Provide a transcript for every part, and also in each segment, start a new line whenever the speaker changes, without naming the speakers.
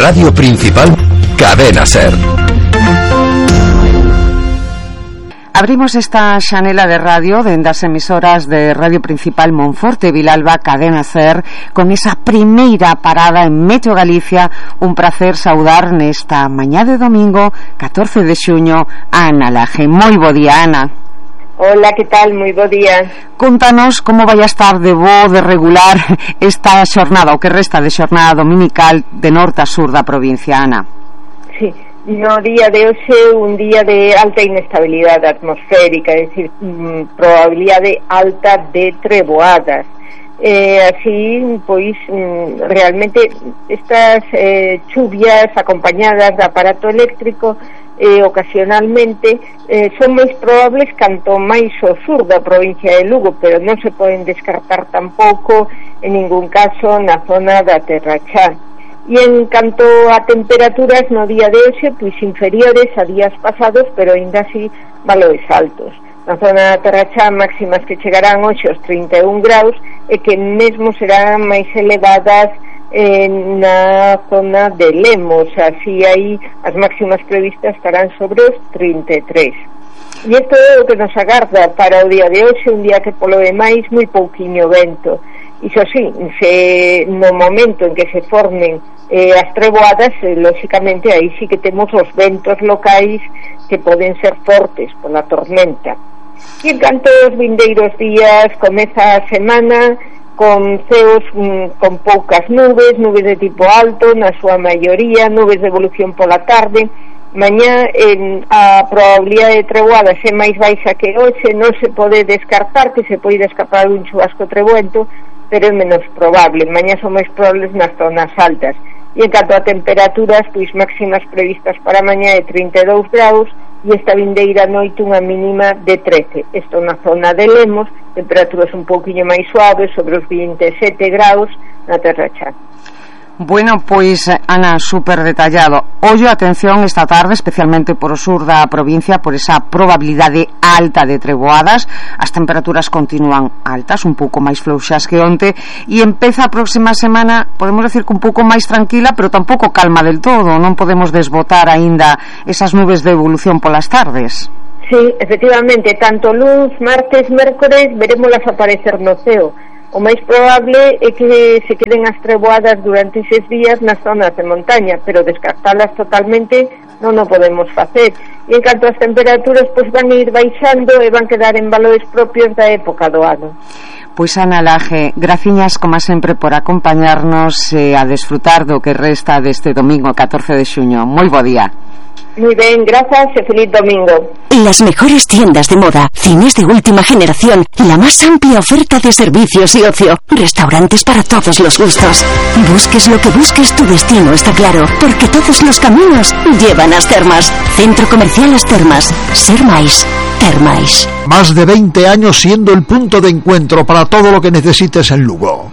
Radio Principal, Cadena Ser.
Abrimos esta xanela de radio dende as emisoras de Radio Principal Monforte, Vilalba, Cadena Ser, con esa primeira parada en Meteo Galicia. Un placer saudar nesta mañá de domingo, 14 de xuño, a Ana Laje. Moi bo día, Ana.
Hola, que tal? Moi bo día.
Contanos como vai a estar de bo, de regular esta xornada, o que resta de xornada dominical de norte a sur da provincia, Ana.
Sí, no día de hoxe un día de alta inestabilidade atmosférica, é dicir, probabilidade alta de treboadas. Así, pois, realmente estas chuvias acompañadas de aparato eléctrico ocasionalmente son máis probables canto máis ao sur da provincia de Lugo, pero non se poden descartar tampouco en ningún caso na zona da Terra Chá. E en canto a temperaturas no día de hoxe, pois inferiores a días pasados, pero ainda así valores altos. Na zona da Terra Chá, máximas que chegarán hoxe aos 31 graus e que mesmo serán máis elevadas na zona de Lemos, así aí as máximas previstas estarán sobre os 33. E isto é o que nos agarda para o día de hoxe, un día que polo demais moi pouquiño vento. Iso sí, no momento en que se formen as treboadas, lóxicamente aí sí que temos os ventos locais que poden ser fortes pola tormenta. E en canto aos vindeiros días, comeza a semana con ceos con poucas nubes de tipo alto, na súa maioría, nubes de evolución pola tarde. Mañá a probabilidade de treboadas é máis baixa que hoxe, non se pode descartar que se pode escapar un chubasco treboento, pero é menos probable. Mañá son máis probables nas zonas altas. E en canto a temperaturas, pois máximas previstas para mañá de 32 graus e esta vindeira noite unha mínima de 13. Isto na zona de Lemos, temperaturas un pouquiño máis suaves, sobre os 27 graus na Terra Chá.
Bueno, pois, Ana, super detallado. Ollo, atención esta tarde, especialmente por o sur da provincia, por esa probabilidade alta de treboadas. As temperaturas continúan altas, un pouco máis flouxas que onte, e empeza a próxima semana, podemos decir que un pouco máis tranquila, pero tampouco calma del todo. Non podemos desbotar aínda esas nubes de evolución polas tardes.
Sí, efectivamente, tanto luz, martes, mércores, verémolas aparecer no ceo. O máis probable é que se queden as treboadas durante eses días nas zonas de montaña, pero descartalas totalmente non o podemos facer. E en canto ás temperaturas, pois van a ir baixando e van quedar en valores propios da época do ano.
Pois, Ana Laje, graciñas como sempre por acompañarnos a desfrutar do que resta deste domingo 14 de xuño. Moi bo día.
Muy bien, gracias y feliz domingo.
Las mejores tiendas de moda, cines de última generación, la más amplia oferta de servicios y ocio, restaurantes para todos los gustos. Busques lo que busques, tu destino está claro, porque todos los caminos llevan a As Termas. Centro Comercial As Termas. Ser máis, ter máis.
Más de 20 años siendo el punto de encuentro para todo lo que necesites en Lugo.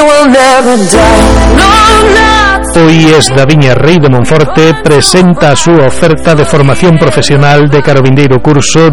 Hoy es Daviña Rey de Monforte presenta a súa oferta de formación profesional de cara ao vindeiro curso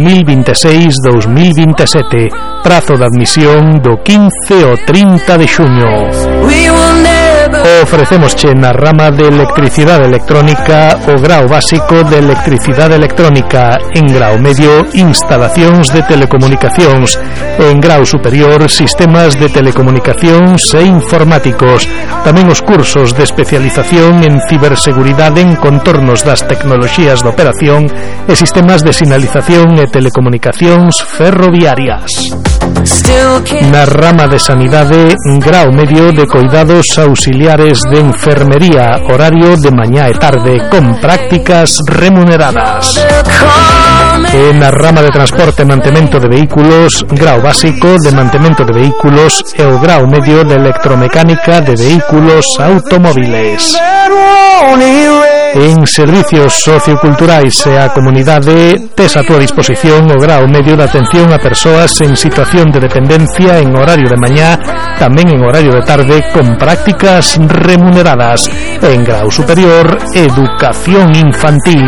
2026-2027. Prazo de admisión do 15 ao 30 de xuño. Ofrecemosche na rama de electricidade electrónica o grao básico de electricidade electrónica, en grao medio instalacións de telecomunicacións, en grao superior sistemas de telecomunicacións e informáticos. Tamén os cursos de especialización en ciberseguridade en contornos das tecnoloxías de operación e sistemas de sinalización e telecomunicacións ferroviarias. Na rama de sanidade, grao medio de coidados auxiliares de enfermería, horario de mañá e tarde, con prácticas remuneradas. E na rama de transporte e mantemento de vehículos, grao básico de mantemento de vehículos e o grao medio de electromecánica de vehículos automóviles. En servicios socioculturais e a comunidade tes a túa disposición o grao medio de atención a persoas en situación de dependencia en horario de mañá, tamén en horario de tarde, con prácticas remuneradas. En grau superior, educación infantil.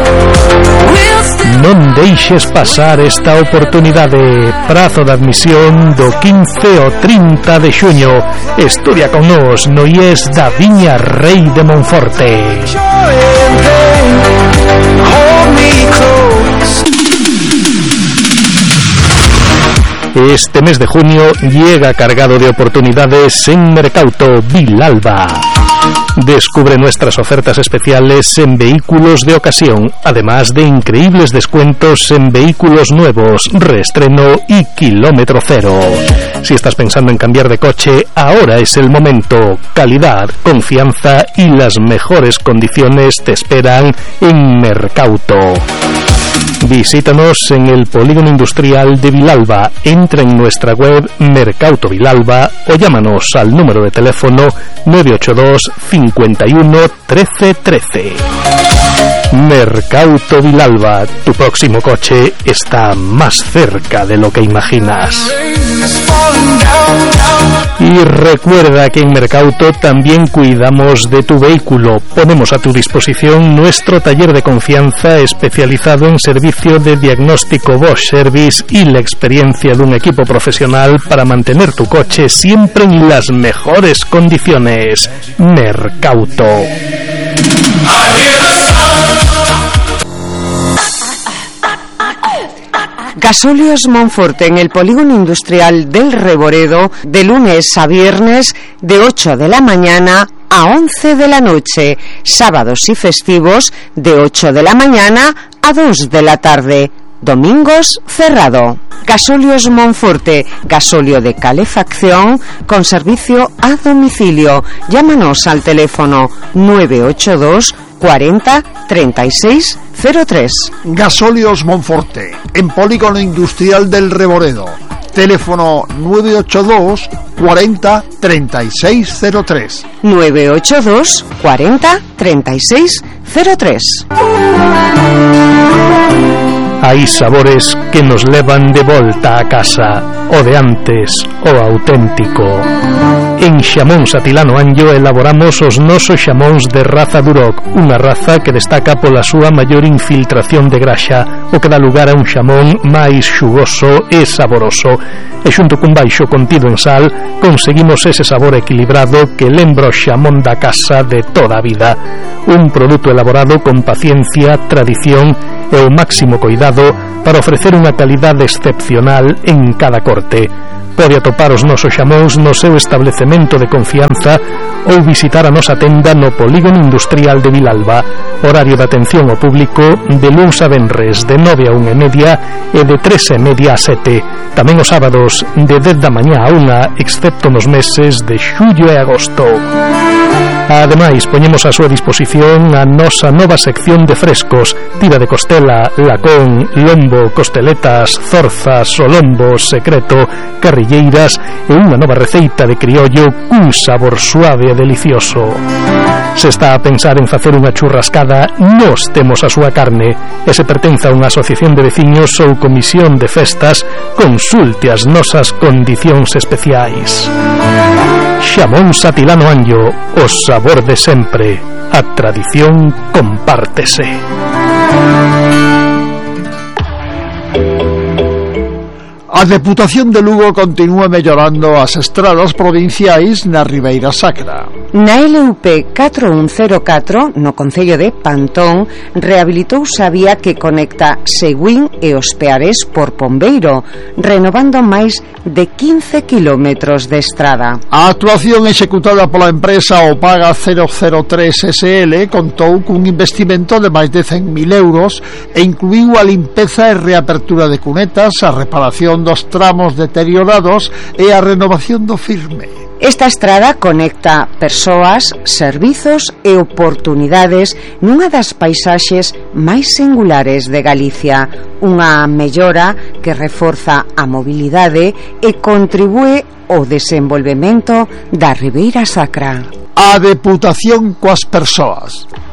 Non deixes pasar esta oportunidade. Prazo de admisión do 15 ao 30 de xuño. Estudia con nós no IES da Viña Rei de Monforte. Este mes de junio llega cargado de oportunidades en Mercauto Vilalba. Descubre nuestras ofertas especiales en vehículos de ocasión, además de increíbles descuentos en vehículos nuevos, reestreno y kilómetro cero. Si estás pensando en cambiar de coche, ahora es el momento. Calidad, confianza y las mejores condiciones te esperan en Mercauto. Visítanos en el Polígono Industrial de Vilalba, entra en nuestra web Mercauto Vilalba o llámanos al número de teléfono 982 51 13 13. Mercauto Vilalba, tu próximo coche está más cerca de lo que imaginas. Y recuerda que en Mercauto también cuidamos de tu vehículo. Ponemos a tu disposición nuestro taller de confianza especializado en servicio de diagnóstico Bosch Service y la experiencia de un equipo profesional para mantener tu coche siempre en las mejores condiciones. Mercauto.
Gasóleos Monforte en el Polígono Industrial del Reboredo, de lunes a viernes de 8 de la mañana a 11 de la noche, sábados y festivos de 8 de la mañana a 2 de la tarde, domingos cerrado. Gasóleos Monforte, gasóleo de calefacción con servicio a domicilio. Llámanos al teléfono 982 40 36 03.
Gasóleos Monforte, en Polígono Industrial del Reboredo. Teléfono 982 40 36 03.
982 40 36 03.
Hai sabores que nos levan de volta a casa, o de antes, o auténtico. En Xamóns Atilano Anllo elaboramos os nosos xamóns de raza Duroc, unha raza que destaca pola súa maior infiltración de graxa, o que dá lugar a un xamón máis xugoso e saboroso. E xunto cun baixo contido en sal, conseguimos ese sabor equilibrado que lembra o xamón da casa de toda a vida. Un produto elaborado con paciencia, tradición e o máximo cuidado para ofrecer unha calidade excepcional en cada corte. Pode atopar os nosos xamóns no seu establecemento de confianza ou visitar a nosa tenda no Polígono Industrial de Vilalba. Horario de atención ao público de luns a venres de 9 a 1:30 e de 3:30 a 7. Tamén os sábados de 10 da mañá a 1, excepto nos meses de xullo e agosto. Ademais, poñemos a súa disposición a nosa nova sección de frescos, tira de costela, lacón, lombo, costeletas, zorzas, solombo, secreto, carrilleiras e unha nova receita de criollo cun sabor suave e delicioso. Se está a pensar en facer unha churrascada, nós temos a súa carne. E se pertence a unha asociación de veciños ou comisión de festas, consulte as nosas condicións especiais. Xamóns Atilano Anllo, o sabor de sempre. A tradición compártese.
A Deputación de Lugo continúa mellorando as estradas provinciais na Ribeira Sacra.
Na LUP 4104, no concello de Pantón, rehabilitouse a vía que conecta Seguín e Os Peares por Pombeiro, renovando máis de 15 kilómetros de estrada.
A actuación executada pola empresa Opaga 003 SL contou cun investimento de máis de 100.000 euros e incluiu a limpeza e reapertura de cunetas, a reparación dos tramos deteriorados e a renovación do firme.
Esta estrada conecta persoas, servizos e oportunidades nunha das paisaxes máis singulares de Galicia, unha mellora que reforza a mobilidade e contribúe ao desenvolvemento da Ribeira Sacra.
A Deputación coas persoas.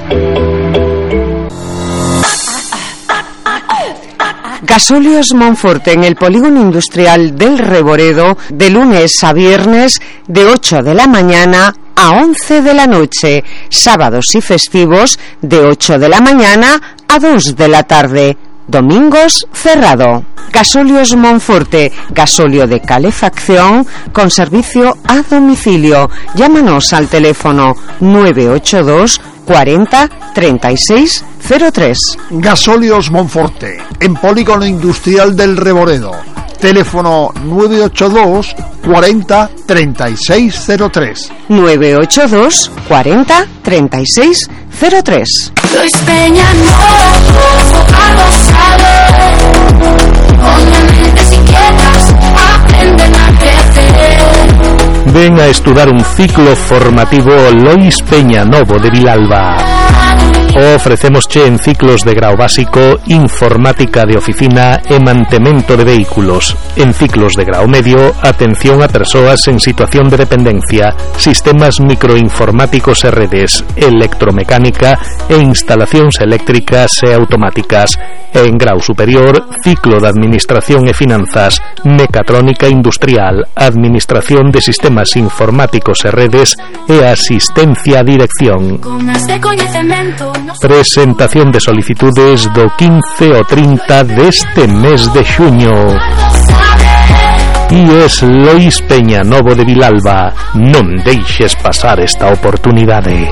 Gasóleos Monforte en el polígono industrial del Reboredo, de lunes a viernes de 8 de la mañana a 11 de la noche, sábados y festivos de 8 de la mañana a 2 de la tarde, domingos cerrado. Gasóleos Monforte, gasóleo de calefacción con servicio a domicilio. Llámanos al teléfono 982 40 36 03.
Gasóleos Monforte, en polígono industrial del Reboredo. Teléfono 982 40 36 03.
982 40 36 03.
Luis Peña algo sabe. Obviamente si quieres aprenden a crecer.
Ven a estudar un ciclo formativo Lois Peña Novo de Vilalba. Ofrecemos en ciclos de grau básico, informática de oficina e mantemento de vehículos. En ciclos de grau medio, atención a persoas en situación de dependencia, sistemas microinformáticos e redes, electromecánica e instalacións eléctricas e automáticas. En grau superior, ciclo de administración e finanzas, mecatrónica industrial, administración de sistemas informáticos e redes e asistencia a dirección. Presentación de solicitudes do 15 ao 30 deste mes de xuño. E es Lois Peña Novo de Vilalba. Non deixes pasar esta oportunidade.